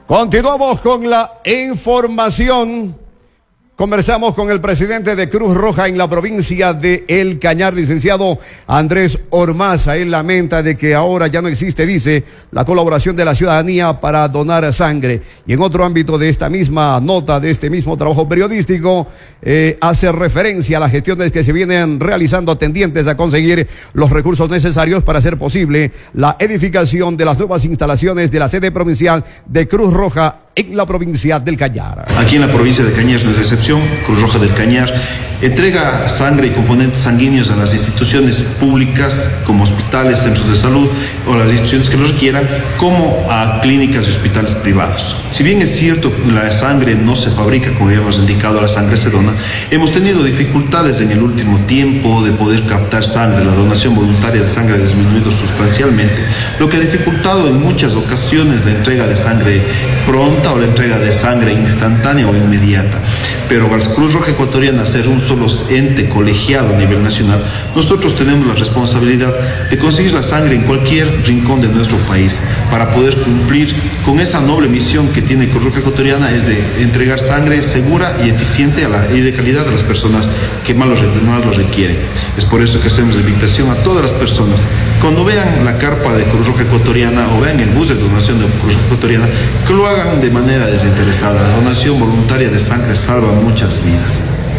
Continuamos con la información. Conversamos con el presidente de Cruz Roja en la provincia de El Cañar, licenciado Andrés Ormaza. Él lamenta de que ahora ya no existe, dice, la colaboración de la ciudadanía para donar sangre. Y en otro ámbito de esta misma nota, de este mismo trabajo periodístico, hace referencia a las gestiones que se vienen realizando tendientes a conseguir los recursos necesarios para hacer posible la edificación de las nuevas instalaciones de la sede provincial de Cruz Roja en la provincia del Cañar. Aquí en la provincia de Cañar no es excepción. Cruz Roja del Cañar entrega sangre y componentes sanguíneos a las instituciones públicas como hospitales, centros de salud o las instituciones que lo requieran, como a clínicas y hospitales privados. Si bien es cierto la sangre no se fabrica, como habíamos indicado, la sangre se dona, hemos tenido dificultades en el último tiempo de poder captar sangre. La donación voluntaria de sangre ha disminuido sustancialmente, lo que ha dificultado en muchas ocasiones la entrega de sangre pronta o la entrega de sangre instantánea o inmediata. Pero para Cruz Roja Ecuatoriana ser un solo ente colegiado a nivel nacional, nosotros tenemos la responsabilidad de conseguir la sangre en cualquier rincón de nuestro país para poder cumplir con esa noble misión que tiene Cruz Roja Ecuatoriana, es de entregar sangre segura y eficiente y de calidad a las personas que más lo requieren. Es por eso que hacemos la invitación a todas las personas, cuando vean la carpa de Cruz Roja Ecuatoriana o vean el bus de donación de Cruz Roja Ecuatoriana, que lo hagan de manera desinteresada. La donación voluntaria de sangre salva muchas vidas.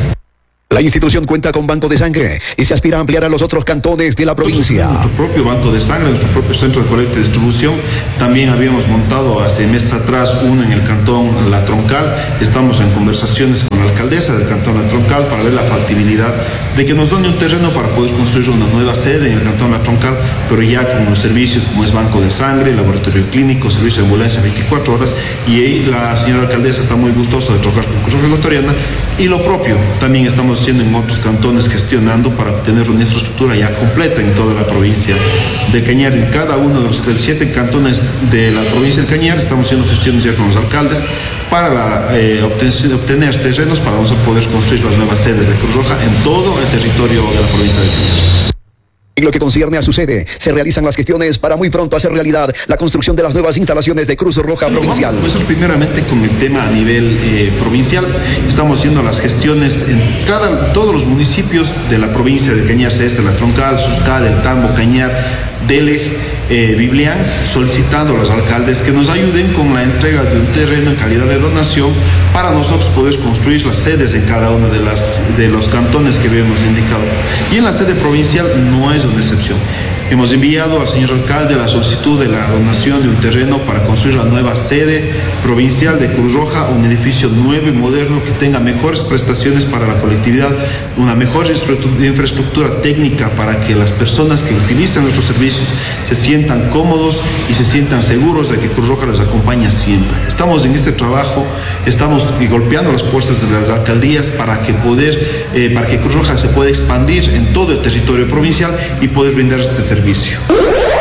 La institución cuenta con banco de sangre y se aspira a ampliar a los otros cantones de la provincia. Nuestro propio banco de sangre, nuestro propio centro de colecta y distribución. También habíamos montado hace meses atrás uno en el cantón La Troncal. Estamos en conversaciones con la alcaldesa del cantón La Troncal para ver la factibilidad de que nos done un terreno para poder construir una nueva sede en el cantón La Troncal, pero ya con los servicios como es banco de sangre, laboratorio clínico, servicio de ambulancia 24 horas. Y ahí la señora alcaldesa está muy gustosa de trabajar con Cruz Roja Ecuatoriana. Y lo propio también estamos haciendo en otros cantones, gestionando para tener una infraestructura ya completa en toda la provincia de Cañar. En cada uno de los 7 cantones de la provincia de Cañar estamos haciendo gestiones ya con los alcaldes para obtener terrenos para nosotros poder construir las nuevas sedes de Cruz Roja en todo el territorio de la provincia de Cañar. En lo que concierne a su sede, se realizan las gestiones para muy pronto hacer realidad la construcción de las nuevas instalaciones de Cruz Roja Provincial. Vamos a empezar primeramente con el tema a nivel provincial. Estamos haciendo las gestiones en todos los municipios de la provincia de Cañar, Este, La Troncal, Suscal, El Tambo, Cañar, Delej, Biblián, solicitando a los alcaldes que nos ayuden con la entrega de un terreno en calidad de donación para nosotros poder construir las sedes en cada uno de los cantones que habíamos indicado. Y en la sede provincial no es una excepción. Hemos enviado al señor alcalde la solicitud de la donación de un terreno para construir la nueva sede provincial de Cruz Roja, un edificio nuevo y moderno que tenga mejores prestaciones para la colectividad, una mejor infraestructura técnica para que las personas que utilizan nuestros servicios se sientan cómodos y se sientan seguros de que Cruz Roja les acompaña siempre. Estamos en este trabajo, estamos golpeando las puertas de las alcaldías para que Cruz Roja se pueda expandir en todo el territorio provincial y poder brindar este servicio.